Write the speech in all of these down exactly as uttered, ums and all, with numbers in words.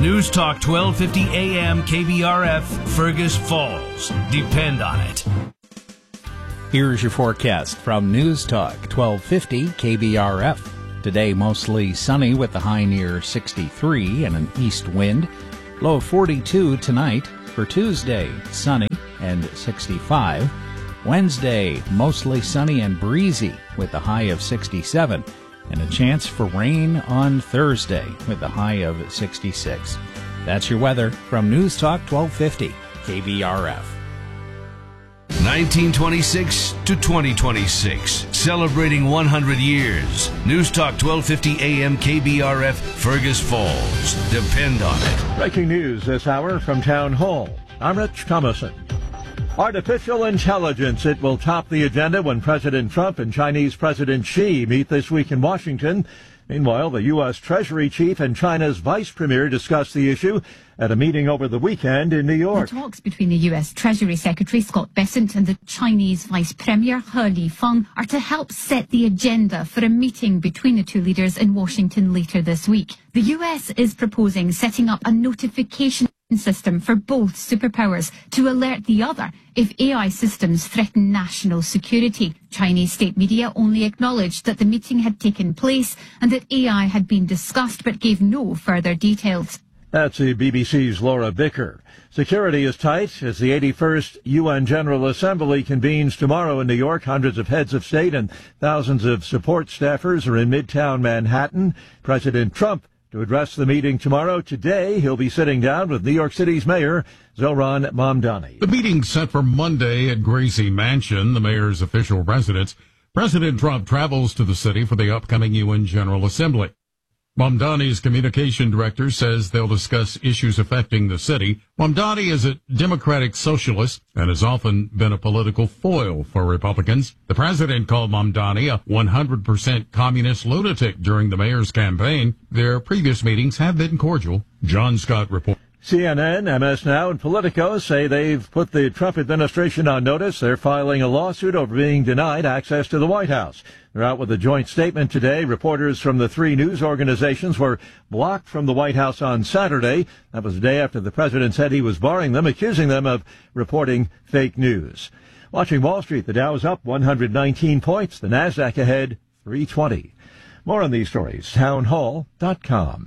News Talk twelve fifty A M K B R F, Fergus Falls. Depend on it. Here's your forecast from News Talk twelve fifty K B R F. Today mostly sunny with the high near sixty-three and an east wind. Low of forty-two tonight. For Tuesday, sunny and sixty-five. Wednesday, mostly sunny and breezy with a high of sixty-seven. And a chance for rain on Thursday with a high of sixty-six. That's your weather from News Talk twelve fifty K B R F. nineteen twenty-six to twenty twenty-six, celebrating one hundred years. News Talk twelve fifty A M K B R F, Fergus Falls. Depend on it. Breaking news this hour from Town Hall. I'm Rich Thomason. Artificial intelligence, it will top the agenda when President Trump and Chinese President Xi meet this week in Washington. Meanwhile, the U S. Treasury Chief and China's Vice Premier discussed the issue at a meeting over the weekend in New York. The talks between the U S. Treasury Secretary Scott Bessent and the Chinese Vice Premier He Lifeng are to help set the agenda for a meeting between the two leaders in Washington later this week. The U S is proposing setting up a notification system for both superpowers to alert the other if A I systems threaten national security. Chinese state media only acknowledged that the meeting had taken place and that A I had been discussed but gave no further details. That's the B B C's Laura Bicker. Security is tight as the eighty-first U N General Assembly convenes tomorrow in New York. Hundreds of heads of state and thousands of support staffers are in Midtown Manhattan. President Trump to address the meeting tomorrow. Today, he'll be sitting down with New York City's Mayor Zohran Mamdani. The meeting's set for Monday at Gracie Mansion, the mayor's official residence. President Trump travels to the city for the upcoming U N General Assembly. Mamdani's communication director says they'll discuss issues affecting the city. Mamdani is a Democratic socialist and has often been a political foil for Republicans. The president called Mamdani a one hundred percent communist lunatic during the mayor's campaign. Their previous meetings have been cordial. John Scott reports. C N N, M S Now, and Politico say they've put the Trump administration on notice. They're filing a lawsuit over being denied access to the White House. They're out with a joint statement today. Reporters from the three news organizations were blocked from the White House on Saturday. That was the day after the president said he was barring them, accusing them of reporting fake news. Watching Wall Street, the Dow is up one hundred nineteen points. The Nasdaq ahead, three twenty. More on these stories, townhall dot com.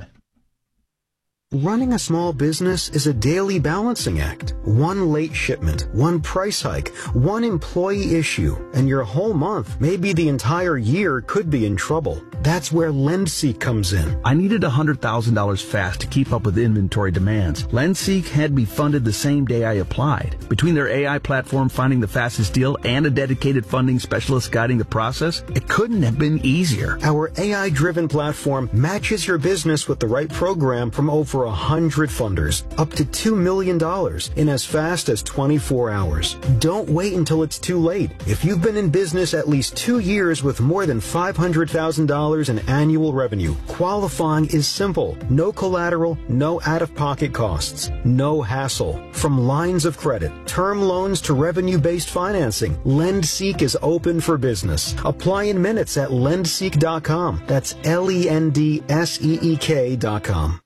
Running a small business is a daily balancing act. One late shipment, one price hike, one employee issue, and your whole month, maybe the entire year, could be in trouble. That's where LendSeek comes in. I needed one hundred thousand dollars fast to keep up with inventory demands. LendSeek had me funded the same day I applied. Between their A I platform finding the fastest deal and a dedicated funding specialist guiding the process, it couldn't have been easier. Our A I-driven platform matches your business with the right program from over one hundred funders, up to two million dollars in as fast as twenty-four hours. Don't wait until it's too late. If you've been in business at least two years with more than five hundred thousand dollars in annual revenue, qualifying is simple. No collateral, no out-of-pocket costs, no hassle. From lines of credit, term loans to revenue-based financing, LendSeek is open for business. Apply in minutes at lendseek dot com. That's L E N D S E E K dot com.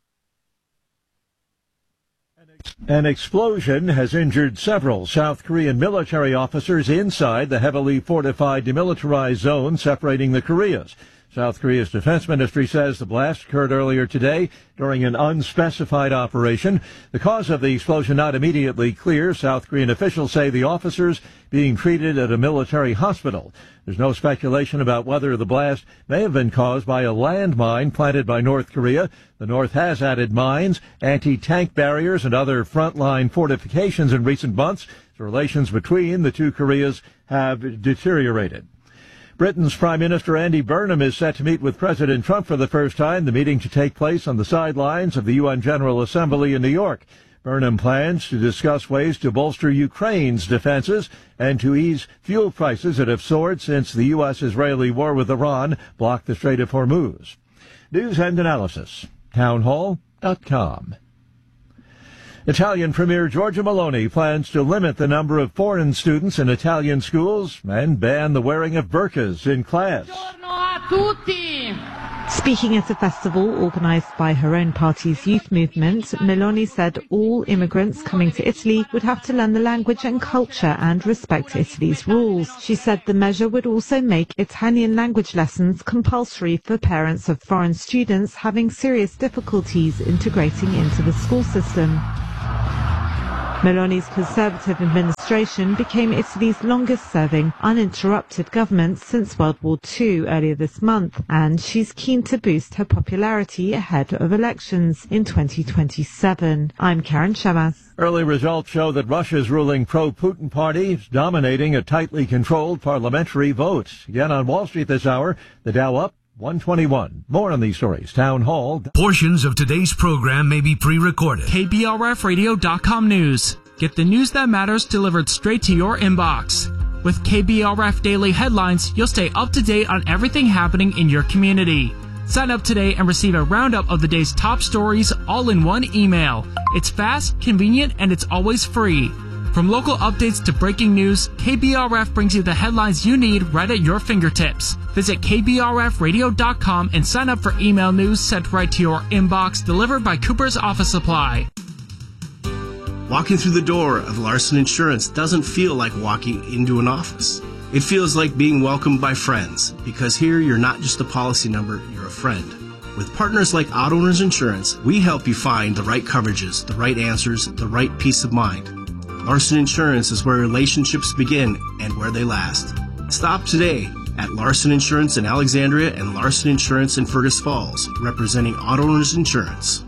An explosion has injured several South Korean military officers inside the heavily fortified demilitarized zone separating the Koreas. South Korea's defense ministry says the blast occurred earlier today during an unspecified operation. The cause of the explosion not immediately clear. South Korean officials say the officers being treated at a military hospital. There's no speculation about whether the blast may have been caused by a landmine planted by North Korea. The North has added mines, anti-tank barriers, and other frontline fortifications in recent months. The relations between the two Koreas have deteriorated. Britain's Prime Minister Andy Burnham is set to meet with President Trump for the first time, the meeting to take place on the sidelines of the U N General Assembly in New York. Burnham plans to discuss ways to bolster Ukraine's defenses and to ease fuel prices that have soared since the U S-Israeli war with Iran blocked the Strait of Hormuz. News and analysis, townhall dot com. Italian Premier Giorgia Meloni plans to limit the number of foreign students in Italian schools and ban the wearing of burqas in class. Buongiorno a tutti. Speaking at a festival organised by her own party's youth movement, Meloni said all immigrants coming to Italy would have to learn the language and culture and respect Italy's rules. She said the measure would also make Italian language lessons compulsory for parents of foreign students having serious difficulties integrating into the school system. Meloni's Conservative administration became Italy's longest-serving, uninterrupted government since World War Two earlier this month, and she's keen to boost her popularity ahead of elections in twenty twenty-seven. I'm Karen Shamas. Early results show that Russia's ruling pro-Putin party is dominating a tightly controlled parliamentary vote. Again on Wall Street this hour, the Dow up one twenty-one. More on these stories. Town Hall. Portions of today's program may be pre-recorded. K B R F radio dot com news. Get the news that matters delivered straight to your inbox. With K B R F Daily Headlines, you'll stay up to date on everything happening in your community. Sign up today and receive a roundup of the day's top stories all in one email. It's fast, convenient, and it's always free. From local updates to breaking news, K B R F brings you the headlines you need right at your fingertips. Visit K B R F radio dot com and sign up for email news sent right to your inbox, delivered by Cooper's Office Supply. Walking through the door of Larson Insurance doesn't feel like walking into an office. It feels like being welcomed by friends, because here you're not just a policy number, you're a friend. With partners like Auto Owners Insurance, we help you find the right coverages, the right answers, the right peace of mind. Larson Insurance is where relationships begin and where they last. Stop today at Larson Insurance in Alexandria and Larson Insurance in Fergus Falls, representing Auto Owners Insurance.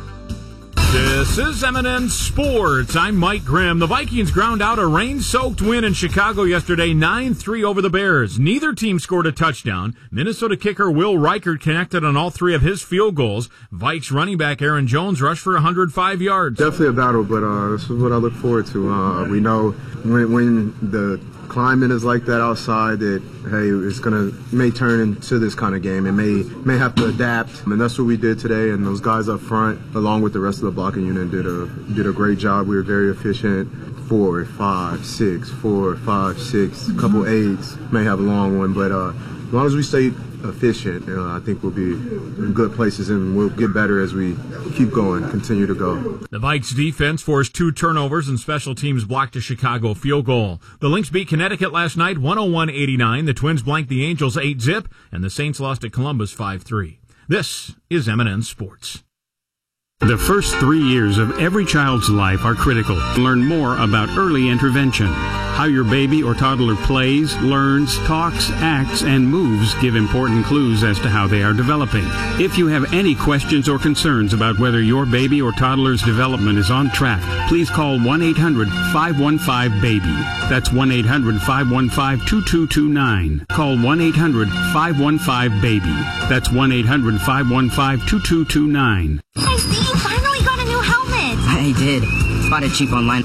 This is M and N Sports. I'm Mike Grimm. The Vikings ground out a rain-soaked win in Chicago yesterday, nine three over the Bears. Neither team scored a touchdown. Minnesota kicker Will Reichert connected on all three of his field goals. Vikes running back Aaron Jones rushed for one hundred five yards. Definitely a battle, but uh, this is what I look forward to. Uh, we know when, when the climate is like that outside that, hey, it's gonna may turn into this kind of game. It may may have to adapt, and that's what we did today. And those guys up front, along with the rest of the blocking unit, did a did a great job. We were very efficient. Four, five, six, four, five, six. A couple eights, may have a long one, but uh, as long as we stay efficient, uh, I think we'll be in good places, and we'll get better as we keep going, continue to go. The Vikes defense forced two turnovers and special teams blocked a Chicago field goal. The Lynx beat Connecticut last night one oh one eighty-nine. The Twins blanked the Angels eight zip, and the Saints lost at Columbus five three. This is M and N Sports. The first three years of every child's life are critical. Learn more about early intervention. How your baby or toddler plays, learns, talks, acts, and moves give important clues as to how they are developing. If you have any questions or concerns about whether your baby or toddler's development is on track, please call one eight hundred five one five baby. That's one eight hundred five one five two two two nine. Call one eight hundred five one five baby. That's one eight hundred five one five two two two nine. Hey, Steve, finally got a new helmet. I did. Bought it cheap online.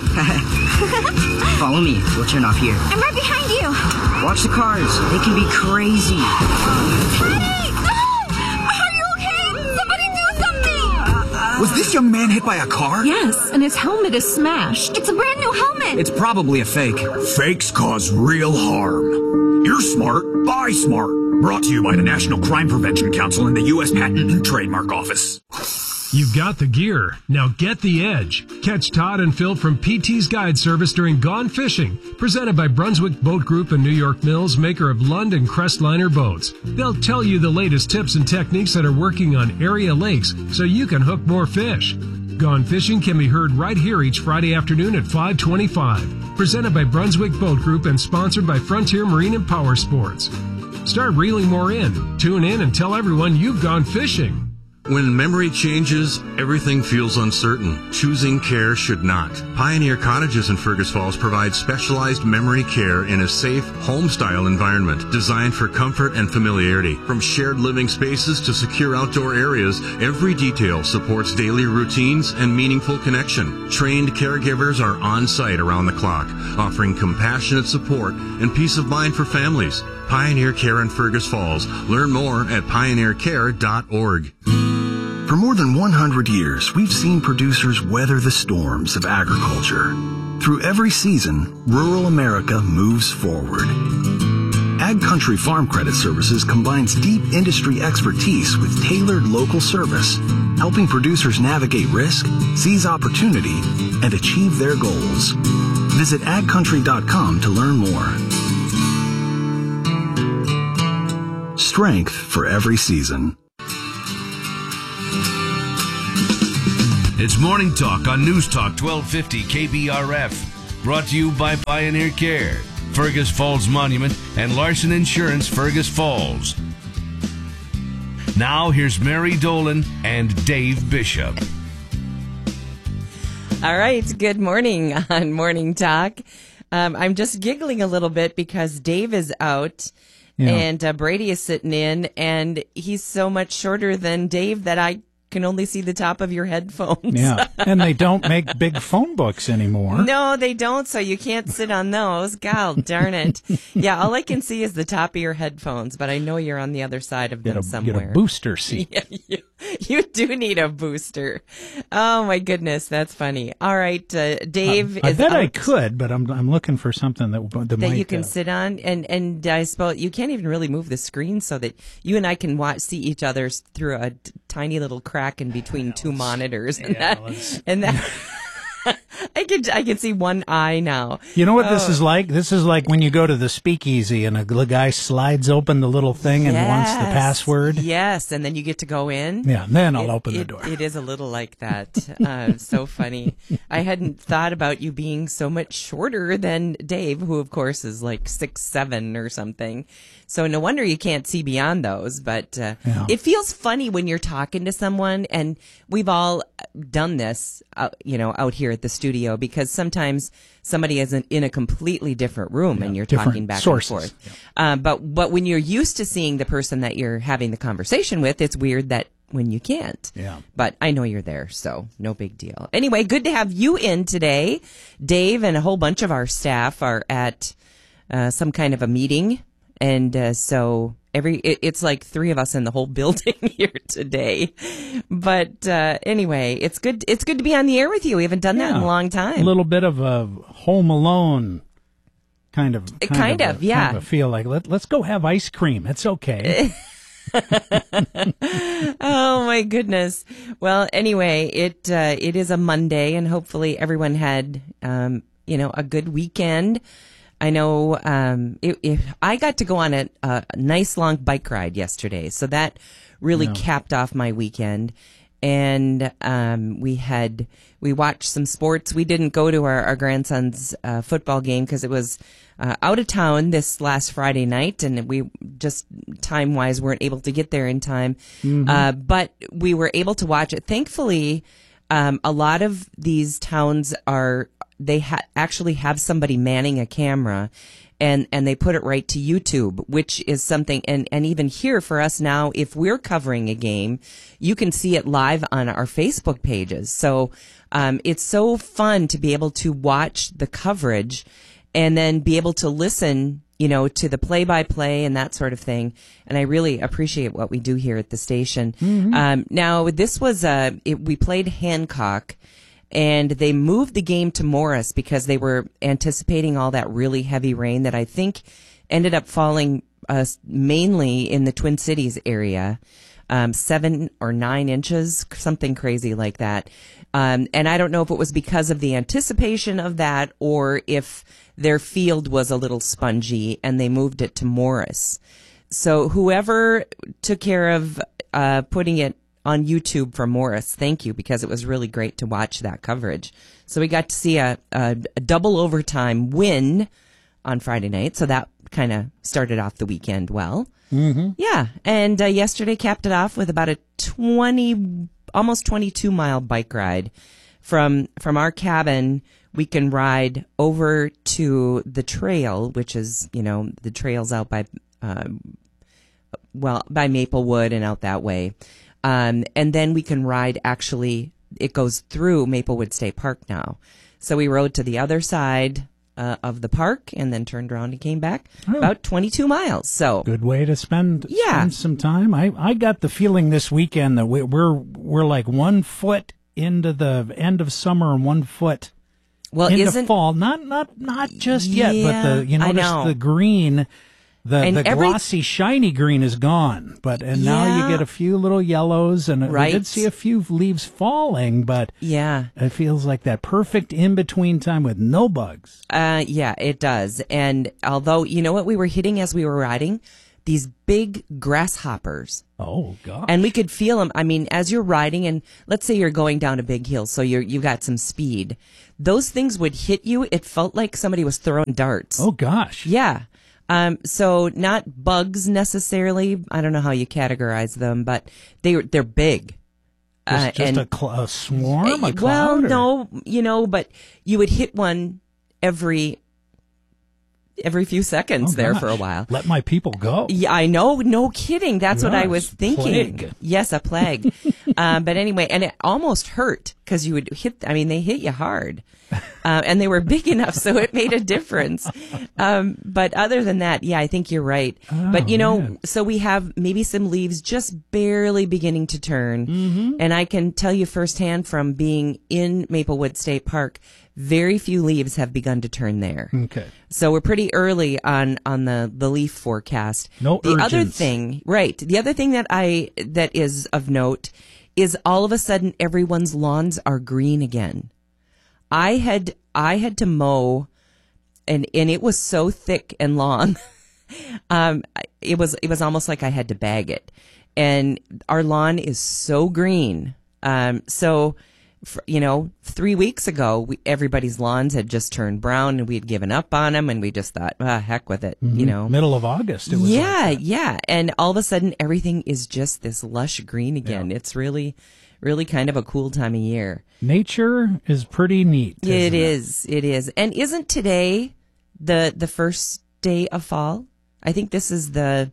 Follow me. We'll turn off here. I'm right behind you. Watch the cars. They can be crazy. Hey! No! Are you okay? Somebody do something! Was this young man hit by a car? Yes, and his helmet is smashed. It's a brand new helmet. It's probably a fake. Fakes cause real harm. You're smart. Buy smart. Brought to you by the National Crime Prevention Council and the U S Patent and Trademark Office. You've got the gear. Now get the edge. Catch Todd and Phil from P T's Guide Service during Gone Fishing, presented by Brunswick Boat Group and New York Mills, maker of Lund and Crestliner boats. They'll tell you the latest tips and techniques that are working on area lakes so you can hook more fish. Gone Fishing can be heard right here each Friday afternoon at five twenty-five. Presented by Brunswick Boat Group and sponsored by Frontier Marine and Power Sports. Start reeling more in. Tune in and tell everyone you've gone fishing. When memory changes, everything feels uncertain. Choosing care should not. Pioneer Cottages in Fergus Falls provide specialized memory care in a safe, home-style environment designed for comfort and familiarity. From shared living spaces to secure outdoor areas, every detail supports daily routines and meaningful connection. Trained caregivers are on site around the clock, offering compassionate support and peace of mind for families. Pioneer Care in Fergus Falls. Learn more at pioneer care dot org. For more than one hundred years, we've seen producers weather the storms of agriculture. Through every season, rural America moves forward. Ag Country Farm Credit Services combines deep industry expertise with tailored local service, helping producers navigate risk, seize opportunity, and achieve their goals. Visit ag country dot com to learn more. Strength for every season. It's Morning Talk on News Talk twelve fifty K B R F. Brought to you by Pioneer Care, Fergus Falls Monument, and Larson Insurance, Fergus Falls. Now here's Mary Dolan and Dave Bishop. All right, good morning on Morning Talk. Um, I'm just giggling a little bit because Dave is out. Yeah. And uh, Brady is sitting in, and he's so much shorter than Dave that I can only see the top of your headphones. Yeah, and they don't make big phone books anymore. No, they don't, so you can't sit on those. God darn it. Yeah, all I can see is the top of your headphones, but I know you're on the other side of them get a, somewhere. Get a booster seat. Yeah, you, you do need a booster. Oh, my goodness, that's funny. All right, uh, Dave um, I is bet out. I could, but I'm I'm looking for something that, that, that might... you can uh, sit on, and, and I suppose you can't even really move the screen so that you and I can watch see each other through a t- tiny little crack in between yeah, two monitors, and yeah, that, and that I can I can see one eye now. You know what oh. this is like? This is like when you go to the speakeasy and a the guy slides open the little thing and yes. wants the password. Yes, and then you get to go in. Yeah, then I'll it, open the it, door. It is a little like that. Uh, so funny. I hadn't thought about you being so much shorter than Dave, who of course is like six seven or something. So no wonder you can't see beyond those. But uh, yeah. it feels funny when you're talking to someone, and we've all done this, uh, you know, out here at the studio, because sometimes somebody is in, in a completely different room yeah, and you're talking back sources. and forth. Yeah. Uh, but but when you're used to seeing the person that you're having the conversation with, it's weird that when you can't. Yeah. But I know you're there, so no big deal. Anyway, good to have you in today. Dave and a whole bunch of our staff are at uh, some kind of a meeting. And uh, so every it, it's like three of us in the whole building here today. But uh, anyway, it's good. It's good to be on the air with you. We haven't done yeah. that in a long time. A little bit of a Home Alone kind of kind, kind of, of a, yeah. Kind of a feel like let let's go have ice cream. It's okay. Oh my goodness. Well, anyway, it uh, it is a Monday, and hopefully everyone had um, you know a good weekend. I know um, it, it, I got to go on a, a nice long bike ride yesterday, so that really yeah. capped off my weekend. And um, we had we watched some sports. We didn't go to our, our grandson's uh, football game because it was uh, out of town this last Friday night, and we just time wise weren't able to get there in time. Mm-hmm. Uh, but we were able to watch it. Thankfully, um, a lot of these towns are. They ha- actually have somebody manning a camera, and, and they put it right to YouTube, which is something, and, and even here for us now, if we're covering a game, you can see it live on our Facebook pages. So um, it's so fun to be able to watch the coverage and then be able to listen, you know, to the play-by-play and that sort of thing. And I really appreciate what we do here at the station. Mm-hmm. Um, now, this was, uh, it, we played Hancock, and they moved the game to Morris because they were anticipating all that really heavy rain that I think ended up falling uh, mainly in the Twin Cities area, um, seven or nine inches, something crazy like that. Um, and I don't know if it was because of the anticipation of that or if their field was a little spongy and they moved it to Morris. So whoever took care of uh, putting it on YouTube for Morris, thank you, because it was really great to watch that coverage. So we got to see a, a, a double overtime win on Friday night, so that kind of started off the weekend well. Mm-hmm. Yeah, and uh, yesterday capped it off with about a twenty, almost twenty-two mile bike ride from from our cabin. We can ride over to the trail, which is, you know, the trails out by, uh, well, by Maplewood and out that way. Um, and then we can ride, actually, it goes through Maplewood State Park now. So we rode to the other side uh, of the park and then turned around and came back oh. about twenty-two miles. So good way to spend, yeah. spend some time. I, I got the feeling this weekend that we, we're we're like one foot into the end of summer and one foot well, into isn't, fall. Not not not just yet, yeah, but the you notice know. the green The, and the every, glossy, shiny green is gone, but and yeah. now you get a few little yellows, and right. we did see a few leaves falling, but yeah, it feels like that perfect in-between time with no bugs. Uh, yeah, it does. And although, you know what we were hitting as we were riding? These big grasshoppers. Oh, gosh. And we could feel them. I mean, as you're riding, and let's say you're going down a big hill, so you're, you got some speed. Those things would hit you. It felt like somebody was throwing darts. Oh, gosh. Yeah. Um, so not bugs necessarily. I don't know how you categorize them, but they, they're big. Just, Uh, just and, a, cl- a swarm, a cloud? Well, or? no, you know, but you would hit one every every few seconds oh, there gosh. for a while. Let my people go. Yeah, I know. No kidding. That's Gosh, what I was thinking. plague. Yes, a plague. um, but anyway, and it almost hurt because you would hit, I mean, they hit you hard. Uh, and they were big enough, so it made a difference. Um, but other than that, yeah, I think you're right. Oh, but, you know, man. so we have maybe some leaves just barely beginning to turn. Mm-hmm. And I can tell you firsthand from being in Maplewood State Park, very few leaves have begun to turn there. Okay. So we're pretty early on, on the, the leaf forecast. No The other urgence. thing, right. The other thing that I, that is of note is all of a sudden everyone's lawns are green again. I had, I had to mow and, and it was so thick and long. um, it was, it was almost like I had to bag it. And our lawn is so green. Um, so, for, you know, three weeks ago, we, everybody's lawns had just turned brown and we had given up on them and we just thought, ah, heck with it, Mm-hmm. you know. Middle of August. It was yeah, like that. yeah. And all of a sudden, everything is just this lush green again. Yeah. It's really, really kind of a cool time of year. Nature is pretty neat. It isn't is. It is. And isn't today the the first day of fall? I think this is the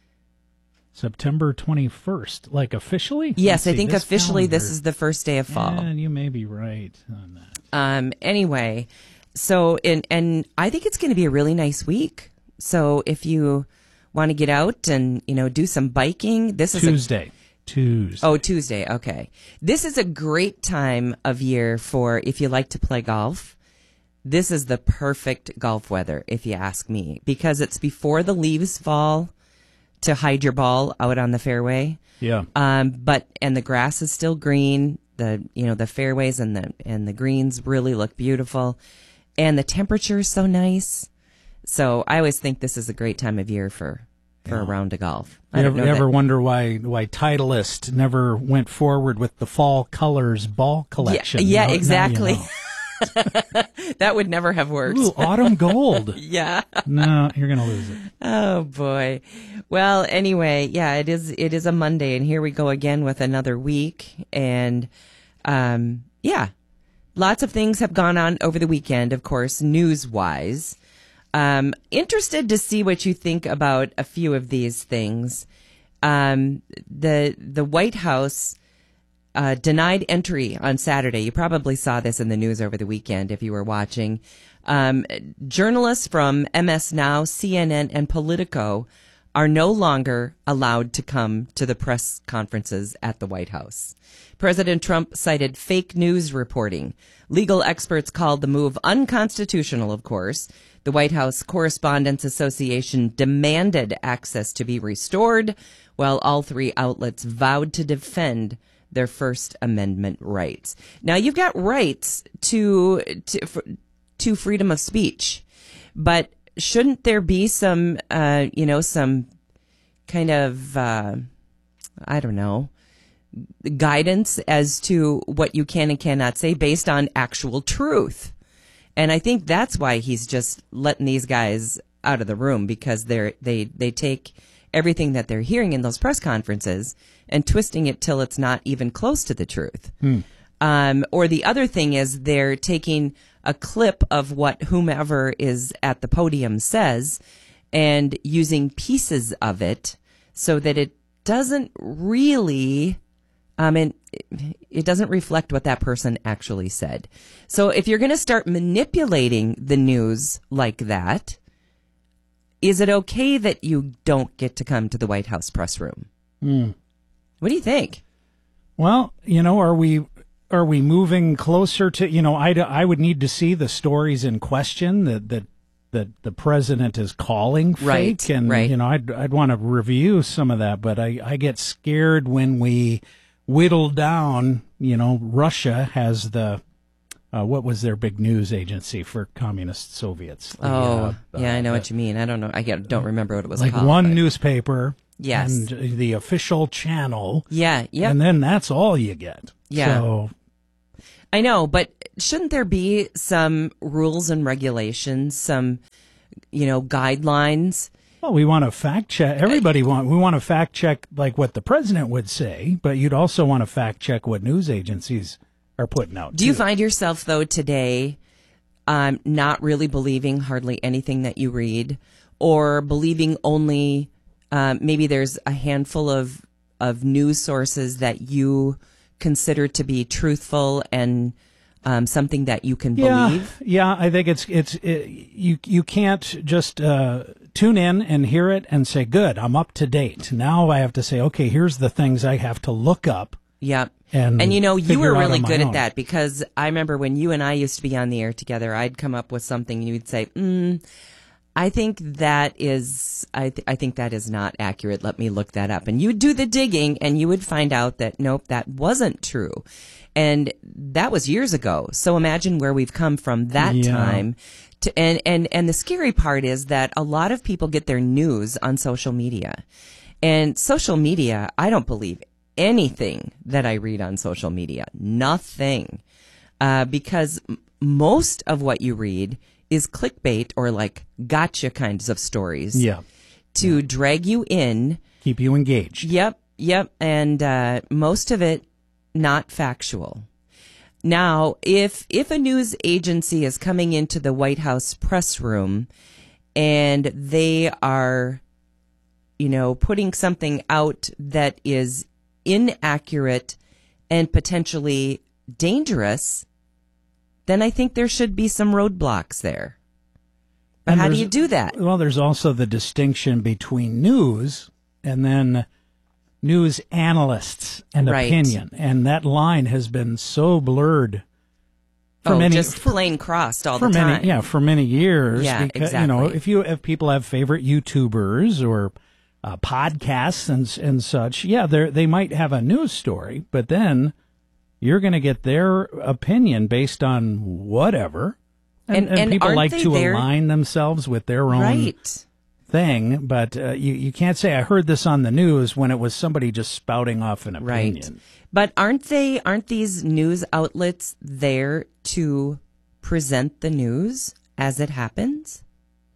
September twenty-first, like officially? yes. Let's I see, think this officially this calendar- is the first day of fall. And you may be right on that. Um. Anyway, so and and I think it's going to be a really nice week. So if you want to get out and you know do some biking, this is a, Tuesday. Tuesday. Oh, Tuesday. Okay. This is a great time of year for if you like to play golf. This is the perfect golf weather, if you ask me, because it's before the leaves fall to hide your ball out on the fairway. Yeah. Um, but, and the grass is still green. The, you know, the fairways and the, and the greens really look beautiful. And the temperature is so nice. So I always think this is a great time of year for, for a round of golf. I You don't ever, know ever that- wonder why why Titleist never went forward with the fall colors ball collection? Yeah, yeah Now- now you exactly. know. That would never have worked. Ooh, autumn gold. Yeah. No, you're gonna lose it. Oh boy. Well, anyway, yeah, it is it is a Monday and here we go again with another week and um yeah. Lots of things have gone on over the weekend, of course, news-wise. Um interested to see what you think about a few of these things. Um the the White House Uh, denied entry on Saturday. You probably saw this in the news over the weekend if you were watching. Um, journalists from M S Now, C N N, and Politico are no longer allowed to come to the press conferences at the White House. President Trump cited fake news reporting. Legal experts called the move unconstitutional, of course. The White House Correspondents Association demanded access to be restored, while all three outlets vowed to defend their First Amendment rights. Now, you've got rights to, to to freedom of speech, but shouldn't there be some, uh, you know, some kind of, uh, I don't know, guidance as to what you can and cannot say based on actual truth? And I think that's why he's just letting these guys out of the room, because they're they they take everything that they're hearing in those press conferences and twisting it till it's not even close to the truth. Hmm. Um, or the other thing is they're taking a clip of what whomever is at the podium says and using pieces of it so that it doesn't really, I mean, it doesn't reflect what that person actually said. So if you're going to start manipulating the news like that, is it okay that you don't get to come to the White House press room? Hmm. What do you think? Well, you know, are we are we moving closer to, you know, I, I would need to see the stories in question that, that that the president is calling fake, Right, and right. you know, I'd I'd want to review some of that, but I I get scared when we whittle down. You know, Russia has the uh, what was their big news agency for communist Soviets? The, Oh, uh, yeah, I know uh, what you mean. I don't know. I get, don't remember what it was like called. one but- newspaper. Yes. And the official channel. Yeah, yeah. And then that's all you get. Yeah. So, I know, but shouldn't there be some rules and regulations, some, you know, guidelines? well, we want to fact check. Everybody want we want to fact check like what the president would say, but you'd also want to fact check what news agencies are putting out. Do you too. find yourself, though, today um, not really believing hardly anything that you read, or believing only um, maybe there's a handful of, of news sources that you consider to be truthful and um, something that you can Yeah, believe? yeah. I think it's it's it, you you can't just uh, tune in and hear it and say, "Good, I'm up to date." Now I have to say, "Okay, here's the things I have to look up." Yep. And, And you know, you figure were out really on my good own. at that, because I remember when you and I used to be on the air together, I'd come up with something and you'd say, mm, I think that is, I, th- I think that is not accurate. Let me look that up. And you'd do the digging and you would find out that, nope, that wasn't true. And that was years ago. So imagine where we've come from that Yeah. time. To, and, and, and the scary part is that a lot of people get their news on social media. And social media, I don't believe anything that I read on social media. Nothing. Uh, because m- most of what you read is clickbait or like gotcha kinds of stories. Yeah. To drag you in. Keep you engaged. Yep, yep. And uh, most of it not factual. Now, if if a news agency is coming into the White House press room and they are, you know, putting something out that is inaccurate and potentially dangerous, then I think there should be some roadblocks there. But And how do there's- you do that? Well, there's also the distinction between news and then news analysts and Right. opinion, and that line has been so blurred for oh, many just plain crossed all for the many time. yeah for many years. Yeah, because, You know, exactly. if you if people have favorite YouTubers or uh, podcasts and and such, yeah, they they might have a news story, but then you're going to get their opinion based on whatever. And, And- and, and people aren't like they to there- align themselves with their own Right. thing, but uh, you, you can't say, I heard this on the news when it was somebody just spouting off an opinion. Right. But aren't they, aren't these news outlets there to present the news as it happens?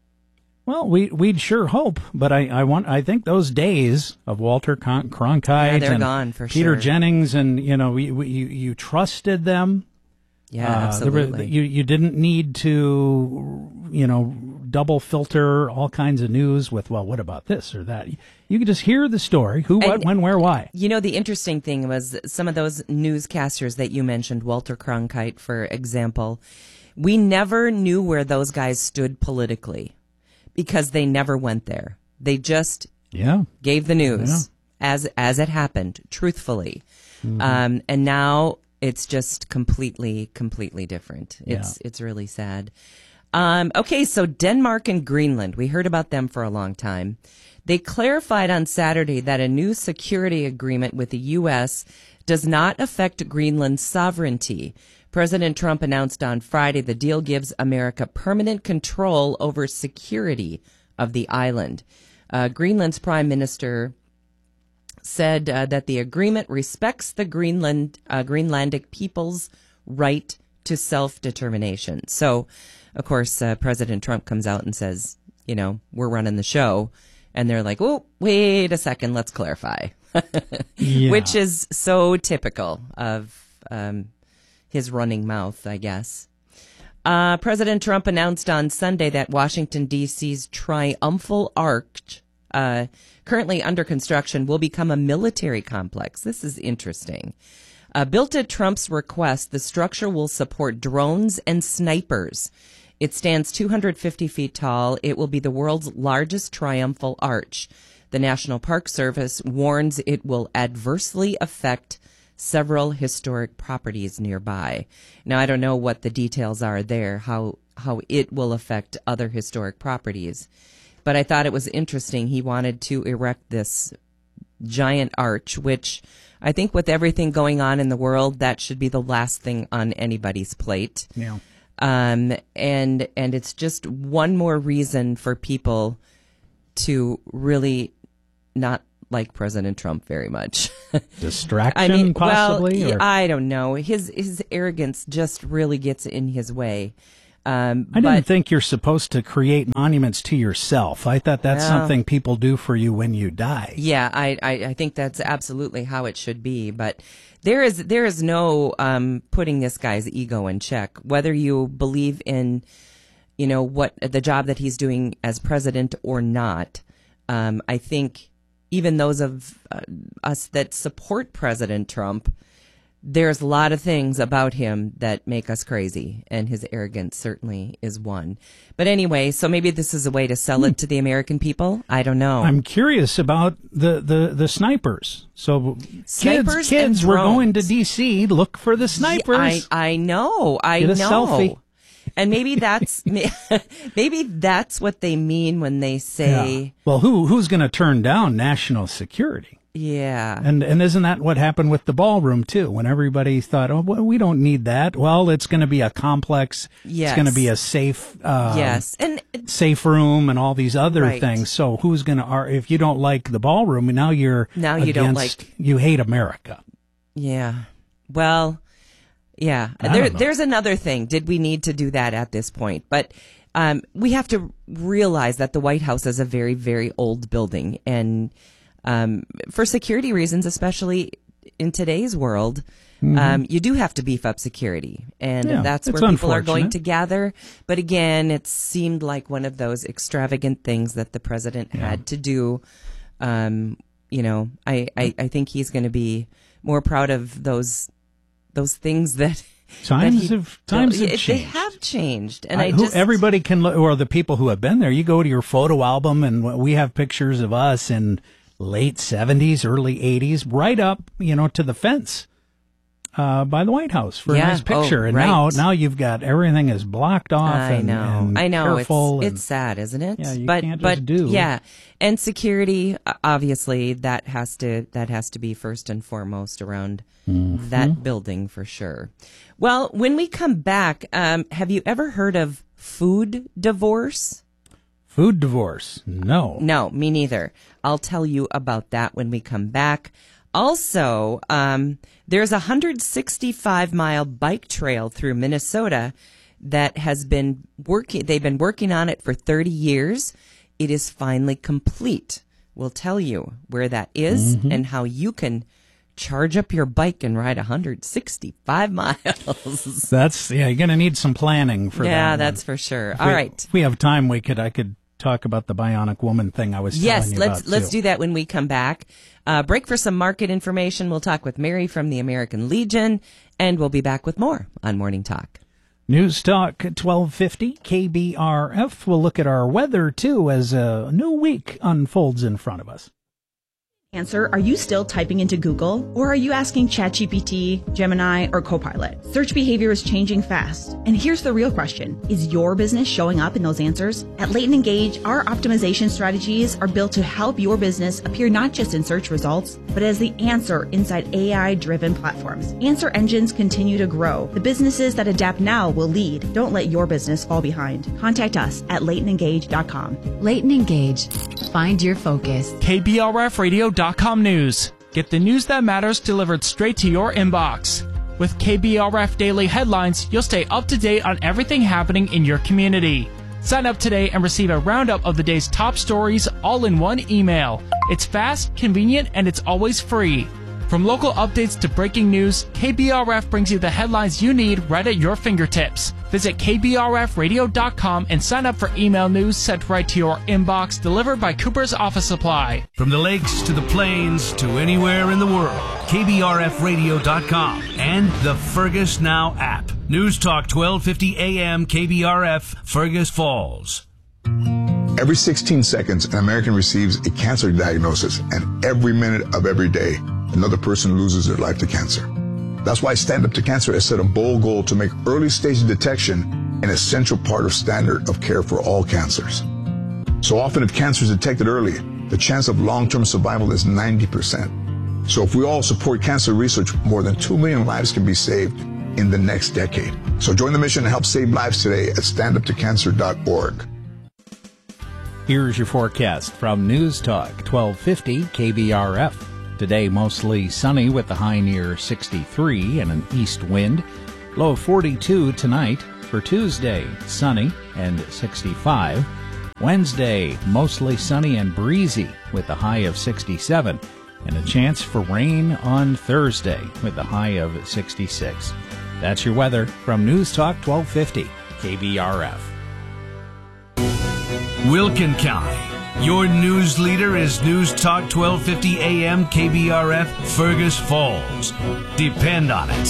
Well, we, we'd sure hope, but I, I want, I think those days of Walter Con- Cronkite Yeah, they're and gone for Peter sure. Jennings and, you know, we, we, you, you trusted them. Yeah, Uh, there were- absolutely. you, you didn't need to, you know, double filter all kinds of news with, well, what about this or that? You could just hear the story, who, what, And- when, where, why. You know, the interesting thing was some of those newscasters that you mentioned, Walter Cronkite, for example, we never knew where those guys stood politically because they never went there. They just Yeah. gave the news as as it happened, truthfully. Mhm. Um, and now it's just completely, completely different. It's Yeah. it's really sad. Um, okay, so Denmark and Greenland, we heard about them for a long time. They clarified on Saturday that a new security agreement with the U S does not affect Greenland's sovereignty. President Trump announced on Friday the deal gives America permanent control over security of the island. Uh, Greenland's prime minister said uh, that the agreement respects the Greenland uh, Greenlandic people's right to self-determination. So, of course, uh, President Trump comes out and says, you know, we're running the show. And they're like, oh, wait a second, let's clarify. Yeah. Which is so typical of um, his running mouth, I guess. Uh, President Trump announced on Sunday that Washington, D C's Triumphal Arch, uh, currently under construction, will become a military complex. This is interesting. Uh, built at Trump's request, the structure will support drones and snipers. It stands two hundred fifty feet tall. It will be the world's largest triumphal arch. The National Park Service warns it will adversely affect several historic properties nearby. Now, I don't know what the details are there, how how it will affect other historic properties. But I thought it was interesting. He wanted to erect this giant arch, which I think with everything going on in the world, that should be the last thing on anybody's plate. Yeah. Um, and and it's just one more reason for people to really not like President Trump very much. Distraction, I mean, possibly? Well, or? I don't know. His his arrogance just really gets in his way. Um, I didn't but, think you're supposed to create monuments to yourself. I thought that's Well, something people do for you when you die. Yeah, I, I, I think that's absolutely how it should be. But there is there is no um, putting this guy's ego in check. Whether you believe in, you know, what the job that he's doing as president or not, um, I think even those of uh, us that support President Trump, there's a lot of things about him that make us crazy, and his arrogance certainly is one. But anyway, so maybe this is a way to sell it to the American people. I don't know. I'm curious about the, the, the snipers. So Snipers kids, kids and were going to drones. D C. Look for the snipers. I, I know. I Get a know. selfie. And maybe that's maybe that's what they mean when they say, Yeah. Well, who who's going to turn down national security? yeah. And and isn't that what happened with the ballroom too? When everybody thought, oh, well, we don't need that. Well, it's going to be a complex. Yes. It's going to be a safe. Um, Yes. And safe room and all these other Right. things. So who's going to? If you don't like the ballroom, now you're Now you don't against- like- You hate America. Yeah. Well, yeah. I There, don't know. there's another thing. Did we need to do that at this point? But um, we have to realize that the White House is a very, very old building. And um, for security reasons, especially in today's world, Mhm. um, you do have to beef up security. And Yeah, that's it's where people are going unfortunate. to gather. But again, it seemed like one of those extravagant things that the president had to do. Um, you know, I, I, I think he's going to be more proud of those those things that Times that he- have times have they changed. have changed, and I- I, who, just everybody can look, or the people who have been there. You go to your photo album, and we have pictures of us in late seventies, early eighties, right up, you know, to the fence uh, by the White House for Yeah. a nice picture. Oh, and right. now, now you've got everything is blocked off. I and, know, and I know, careful it's and- it's sad, isn't it? Yeah, you but can't just but do. yeah, and security uh, obviously that has to that has to be first and foremost around Mhm. that building for sure. Well, when we come back, um, have you ever heard of food divorce? Food divorce? No. No, me neither. I'll tell you about that when we come back. Also, um, there's a one hundred sixty-five mile bike trail through Minnesota that has been working. They've been working on it for thirty years. It is finally complete. We'll tell you where that is Mhm. and how you can charge up your bike and ride one hundred sixty-five miles. That's yeah. You're going to need some planning for that. Yeah, one. that's for sure. If All we- right. If we have time, we could. I could talk about the bionic woman thing I was Yes, telling you let's about. let's too. do that when we come back. Uh, break for some market information. We'll talk with Mary from the American Legion, and we'll be back with more on Morning Talk. News Talk twelve fifty K B R F. We'll look at our weather too as a new week unfolds in front of us. Answer, are you still typing into Google? Or are you asking ChatGPT, Gemini, or Copilot? Search behavior is changing fast. And here's the real question. Is your business showing up in those answers? At Leighton Engage, our optimization strategies are built to help your business appear not just in search results, but as the answer inside A I-driven platforms. Answer engines continue to grow. The businesses that adapt now will lead. Don't let your business fall behind. Contact us at leighton engage dot com. Leighton Engage. Find your focus. K B R F radio dot com news. Get the news that matters delivered straight to your inbox. With K B R F Daily Headlines, you'll stay up to date on everything happening in your community. Sign up today and receive a roundup of the day's top stories all in one email. It's fast, convenient, and it's always free. From local updates to breaking news, K B R F brings you the headlines you need right at your fingertips. Visit K B R F radio dot com and sign up for email news sent right to your inbox, delivered by Cooper's Office Supply. From the lakes to the plains to anywhere in the world, K B R F radio dot com and the Fergus Now app. News Talk twelve fifty A M K B R F, Fergus Falls. Every sixteen seconds, an American receives a cancer diagnosis, and every minute of every day, another person loses their life to cancer. That's why Stand Up to Cancer has set a bold goal to make early stage detection an essential part of standard of care for all cancers. So often if cancer is detected early, the chance of long-term survival is ninety percent. So if we all support cancer research, more than two million lives can be saved in the next decade. So join the mission and help save lives today at stand up to cancer dot org. Here's your forecast from News Talk twelve fifty K B R F. Today mostly sunny with the high near sixty-three and an east wind. Low of forty-two tonight. For Tuesday, sunny and sixty-five. Wednesday, mostly sunny and breezy with a high of sixty-seven. And a chance for rain on Thursday with a high of sixty-six. That's your weather from News Talk twelve fifty K B R F. Wilkin County. Your news leader is News Talk twelve fifty A M K B R F, Fergus Falls. Depend on it.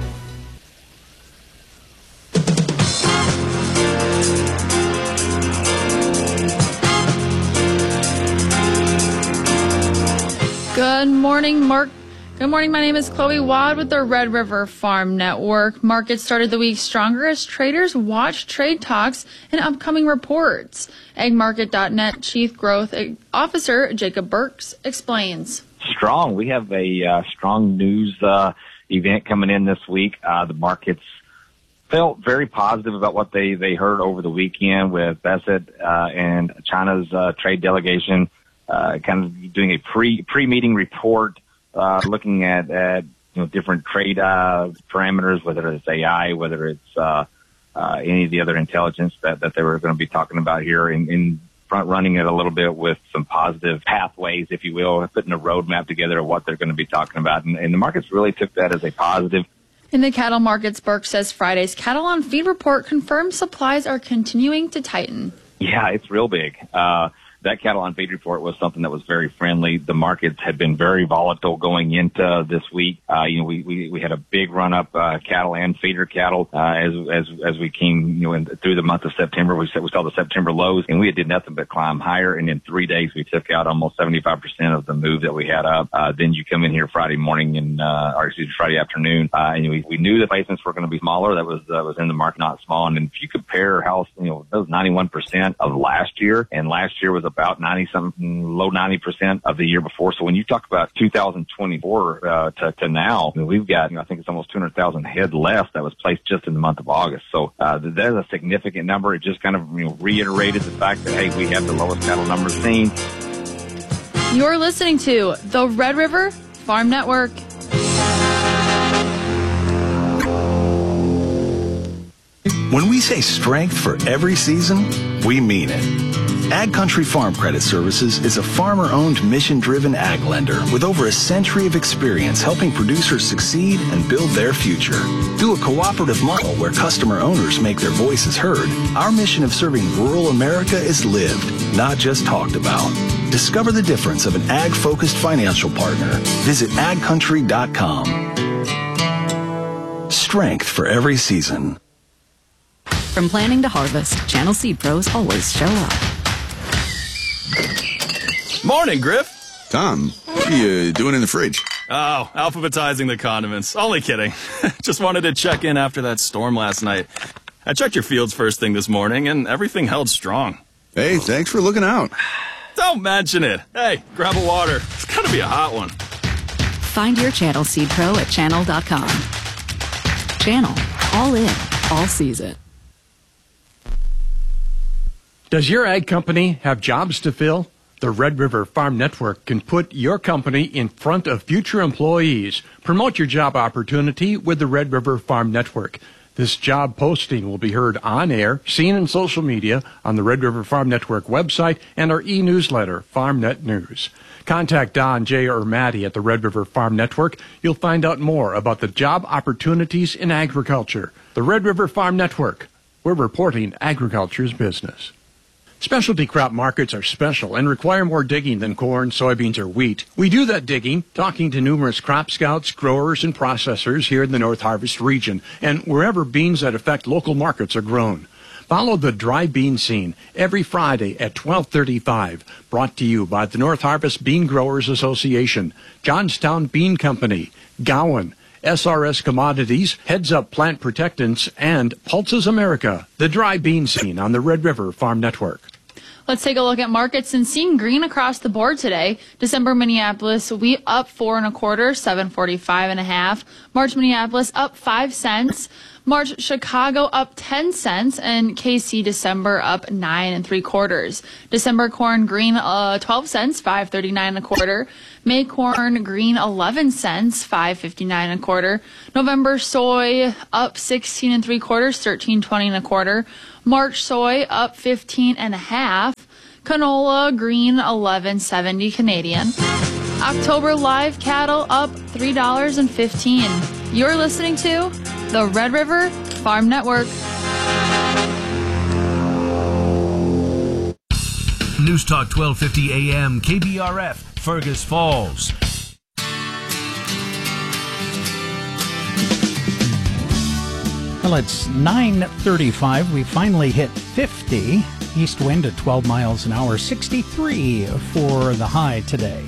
Good morning, Mark. Good morning. My name is Chloe Wad with the Red River Farm Network. Markets started the week stronger as traders watched trade talks and upcoming reports. Ag Market dot net Chief Growth Officer Jacob Burks explains. Strong. We have a uh, strong news uh, event coming in this week. Uh, the markets felt very positive about what they, they heard over the weekend with Bassett uh, and China's uh, trade delegation uh, kind of doing a pre, pre-meeting report. Uh, looking at, at, you know, different trade, uh, parameters, whether it's A I, whether it's, uh, uh, any of the other intelligence that, that they were going to be talking about here in, in front running it a little bit with some positive pathways, if you will, putting a roadmap together of what they're going to be talking about. And, and the markets really took that as a positive. In the cattle markets, Burke says Friday's cattle on feed report confirms supplies are continuing to tighten. Yeah, it's real big. Uh, That cattle on feed report was something that was very friendly. The markets had been very volatile going into this week. Uh, you know, we, we, we had a big run up, uh, cattle and feeder cattle, uh, as, as, as we came, you know, in, through the month of September. We said, we saw the September lows and we did nothing but climb higher. And in three days, we took out almost seventy-five percent of the move that we had up. Uh, then you come in here Friday morning and, uh, or excuse me, Friday afternoon. Uh, and we, we knew the placements were going to be smaller. That was, that was in the market, not small. And if you compare how, you know, that was ninety-one percent of last year, and last year was about ninety something, low ninety percent of the year before. So when you talk about two thousand twenty-four uh, to, to now, I mean, we've got, you know, I think it's almost two hundred thousand head less that was placed just in the month of August. So uh, that is a significant number. It just kind of, you know, reiterated the fact that, hey, we have the lowest cattle numbers seen. You're listening to the Red River Farm Network. When we say strength for every season, we mean it. Ag Country Farm Credit Services is a farmer-owned, mission-driven ag lender with over a century of experience helping producers succeed and build their future. Through a cooperative model where customer owners make their voices heard, our mission of serving rural America is lived, not just talked about. Discover the difference of an ag-focused financial partner. Visit ag country dot com. Strength for every season. From planning to harvest, Channel Seed Pros always show up. Morning, Griff. Tom, what are you doing in the fridge? Oh, alphabetizing the condiments. Only kidding. Just wanted to check in after that storm last night. I checked your fields first thing this morning, and everything held strong. Hey, thanks for looking out. Don't mention it. Hey, grab a water. It's gotta be a hot one. Find your Channel Seed Pro at channel dot com. Channel. All in. All season. Does your ag company have jobs to fill? The Red River Farm Network can put your company in front of future employees. Promote your job opportunity with the Red River Farm Network. This job posting will be heard on air, seen in social media, on the Red River Farm Network website, and our e-newsletter, FarmNet News. Contact Don, Jay, or Maddie at the Red River Farm Network. You'll find out more about the job opportunities in agriculture. The Red River Farm Network. We're reporting agriculture's business. Specialty crop markets are special and require more digging than corn, soybeans, or wheat. We do that digging, talking to numerous crop scouts, growers, and processors here in the North Harvest region, and wherever beans that affect local markets are grown. Follow the Dry Bean Scene every Friday at twelve thirty-five. Brought to you by the North Harvest Bean Growers Association, Johnstown Bean Company, Gowan, S R S Commodities, Heads Up Plant Protectants, and Pulses America. The Dry Bean Scene on the Red River Farm Network. Let's take a look at markets and seeing green across the board today. December Minneapolis wheat up four and a quarter, seven forty-five and a half. March Minneapolis up five cents. March Chicago up ten cents, and K C December up nine and three quarters. December corn green uh, twelve cents, five thirty-nine and a quarter. May corn green eleven cents, five fifty-nine and a quarter. November soy up sixteen and three quarters, thirteen twenty and a quarter. March soy up fifteen and a half. Canola green eleven seventy Canadian. October live cattle up three dollars and fifteen cents. You're listening to the Red River Farm Network. News Talk twelve fifty A M K B R F, Fergus Falls. Well, it's nine thirty-five. We finally hit fifty. East wind at twelve miles an hour, sixty-three for the high today.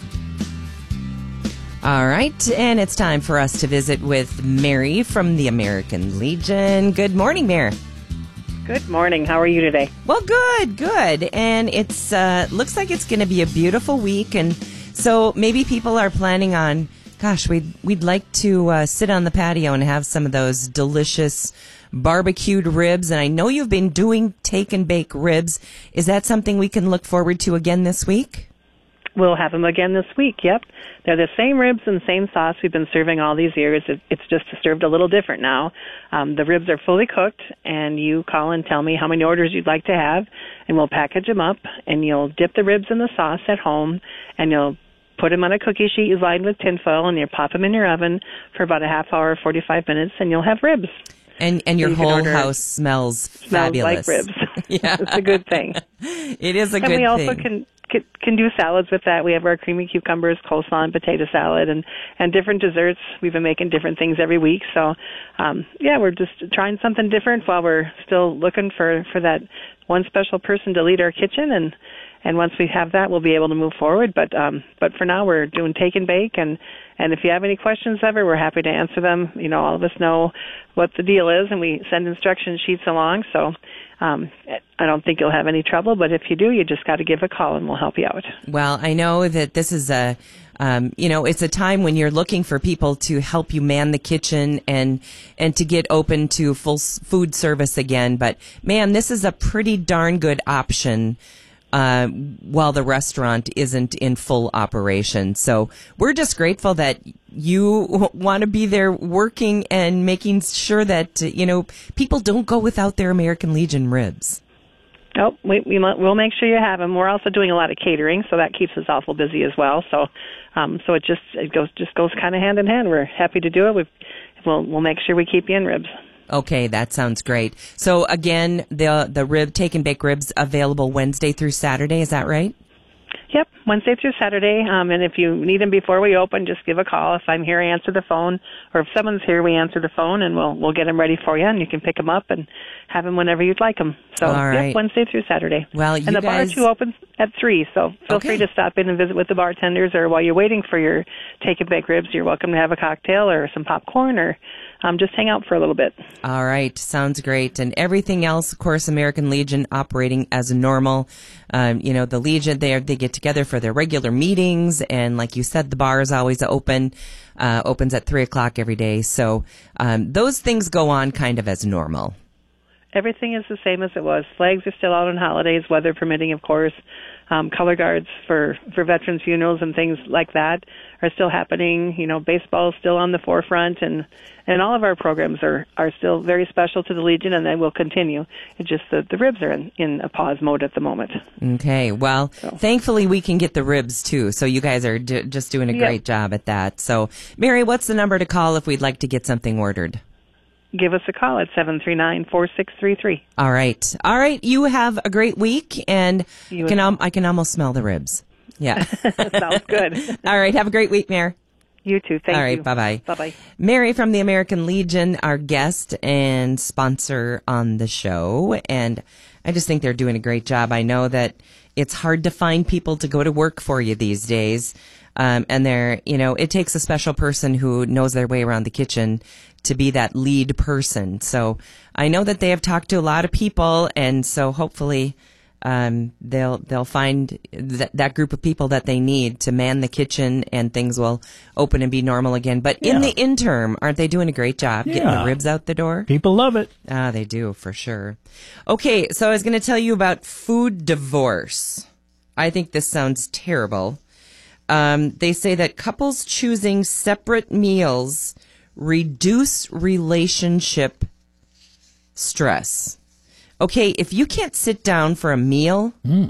All right, and it's time for us to visit with Mary from the American Legion. Good morning, Mary. Good morning. How are you today? Well, good, good. And it's uh, looks like it's going to be a beautiful week, and so maybe people are planning on, gosh, we'd we'd like to uh, sit on the patio and have some of those delicious barbecued ribs. And I know you've been doing take and bake ribs. Is that something we can look forward to again this week? We'll have them again this week, yep. They're the same ribs and same sauce we've been serving all these years. It, it's just served a little different now. Um, the ribs are fully cooked, and you call and tell me how many orders you'd like to have, and we'll package them up, and you'll dip the ribs in the sauce at home, and you'll put them on a cookie sheet you lined with tinfoil, and you pop them in your oven for about a half hour, forty-five minutes, and you'll have ribs. And and your you whole house smells, smells fabulous. like ribs. Yeah. It's a good thing. It is a and good we also thing. can, can can do salads with that. We have our creamy cucumbers, coleslaw, and potato salad, and and different desserts. We've been making different things every week. So, um, yeah, we're just trying something different while we're still looking for for that one special person to lead our kitchen. And and once we have that, we'll be able to move forward. But um, but for now, we're doing take and bake, and and if you have any questions ever, we're happy to answer them. You know, all of us know what the deal is, and we send instruction sheets along. So um, I don't think you'll have any trouble, but if you do, you just got to give a call, and we'll help you out. Well, I know that this is a, um, you know, it's a time when you're looking for people to help you man the kitchen and and to get open to full s- food service again. But man, this is a pretty darn good option Uh, while the restaurant isn't in full operation. So we're just grateful that you w- want to be there working and making sure that, uh, you know, people don't go without their American Legion ribs. Oh, we, we, we'll make sure you have them. We're also doing a lot of catering, so that keeps us awful busy as well. So, um, so it just it goes just goes kind of hand in hand. We're happy to do it. We've, we'll we'll make sure we keep you in ribs. Okay, that sounds great. So again, the the rib take and bake ribs available Wednesday through Saturday. Is that right? Yep, Wednesday through Saturday. Um, and if you need them before we open, just give a call. If I'm here, I answer the phone, or if someone's here, we answer the phone, and we'll we'll get them ready for you, and you can pick them up and have them whenever you'd like them. So, All right. yep, Wednesday through Saturday. Well, you and the guys... bar too opens at three, so feel Okay. free to stop in and visit with the bartenders, or while you're waiting for your take and bake ribs, you're welcome to have a cocktail or some popcorn, or um, just hang out for a little bit. All right, sounds great. And everything else, of course, American Legion operating as normal. Um, you know, the Legion, they they get together for their regular meetings, and like you said, the bar is always open, uh, opens at three o'clock every day. So um, those things go on kind of as normal. Everything is the same as it was. Flags are still out on holidays, weather permitting, of course. Um, color guards for, for veterans' funerals and things like that are still happening. You know, baseball is still on the forefront, and, and all of our programs are, are still very special to the Legion, and they will continue. It's just that the ribs are in, in a pause mode at the moment. Okay, well, So. thankfully we can get the ribs too. So you guys are d- just doing a Yep. great job at that. So, Mary, what's the number to call if we'd like to get something ordered? Give us a call at seven three nine, four six three three. All right. All right. You have a great week, and You can as um, I can almost smell the ribs. Yeah. Sounds good. All right. Have a great week, Mayor. You too. Thank All right, you. bye-bye. Bye-bye. Mary from the American Legion, our guest and sponsor on the show. And I just think they're doing a great job. I know that it's hard to find people to go to work for you these days. Um, and they're, you know, it takes a special person who knows their way around the kitchen to be that lead person. So I know that they have talked to a lot of people, and so hopefully um, they'll they'll find th- that group of people that they need to man the kitchen, and things will open and be normal again. But in Yeah. the interim, aren't they doing a great job getting Yeah. the ribs out the door? People love it. Ah, they do, for sure. Okay, so I was going to tell you about food divorce. I think this sounds terrible. Um, they say that couples choosing separate meals reduce relationship stress. Okay, if you can't sit down for a meal, Mm.